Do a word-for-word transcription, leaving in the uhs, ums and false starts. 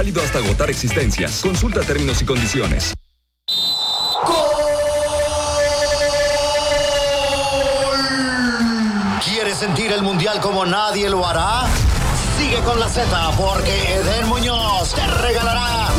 Válido hasta agotar existencias. Consulta términos y condiciones. ¿Quieres sentir el mundial como nadie lo hará? Sigue con la Z, porque Eden Muñoz te regalará